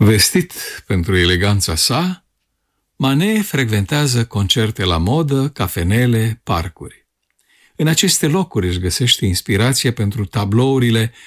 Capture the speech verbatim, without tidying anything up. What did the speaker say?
Vestit pentru eleganța sa, Manet frecventează concerte la modă, cafenele, parcuri. În aceste locuri își găsește inspirație pentru tablourile